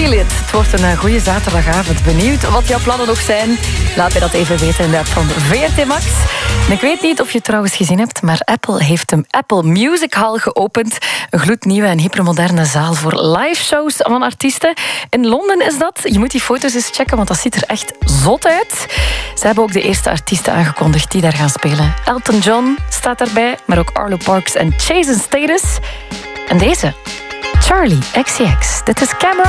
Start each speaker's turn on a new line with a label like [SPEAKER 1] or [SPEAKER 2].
[SPEAKER 1] Feel It. Het wordt een goede zaterdagavond. Benieuwd wat jouw plannen nog zijn? Laat mij dat even weten in de app van VRT Max. En ik weet niet of je het trouwens gezien hebt, maar Apple heeft de Apple Music Hall geopend. Een gloednieuwe en hypermoderne zaal voor live shows van artiesten. In Londen is dat. Je moet die foto's eens checken, want dat ziet er echt zot uit. Ze hebben ook de eerste artiesten aangekondigd die daar gaan spelen. Elton John staat daarbij, maar ook Arlo Parks en Jason Statham. En deze, Charlie XCX. Dit is Camera.